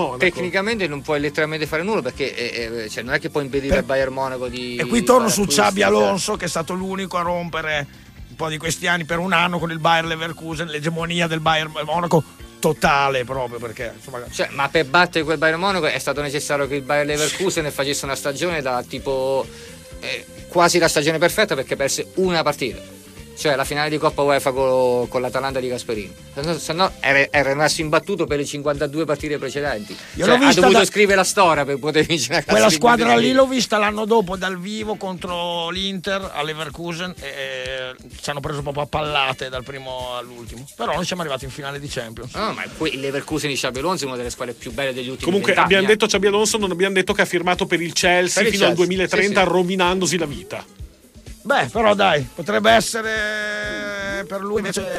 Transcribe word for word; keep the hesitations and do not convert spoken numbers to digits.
tecnicamente non puoi letteralmente fare nulla, perché eh, eh, cioè, non è che puoi impedire per... al Bayern Monaco di. E qui torno su acquisti, Xabi Alonso, cioè. che è stato l'unico a rompere un po' di questi anni per un anno con il Bayer Leverkusen, l'egemonia del Bayern Monaco totale, proprio perché insomma. Cioè, ma per battere quel Bayern Monaco è stato necessario che il Bayer Leverkusen facesse una stagione da tipo eh, quasi la stagione perfetta, perché perse una partita, cioè la finale di Coppa UEFA con, con l'Atalanta di Gasperini, se no era, era rimasto imbattuto per le cinquantadue partite precedenti. Io cioè, l'ho vista ha dovuto da... scrivere la storia per poter vincere la quella squadra lì, l'ho vista l'anno dopo dal vivo contro l'Inter a Leverkusen e, e ci hanno preso proprio a pallate dal primo all'ultimo, però noi siamo arrivati in finale di Champions. No, ma il Leverkusen di Xabi Alonso è una delle squadre più belle degli ultimi Comunque vent'anni. abbiamo detto Xabi Alonso, non abbiamo detto che ha firmato per il Chelsea per il fino Chelsea, al duemilatrenta, sì, sì. rovinandosi la vita. Beh, però dai, potrebbe essere per lui invece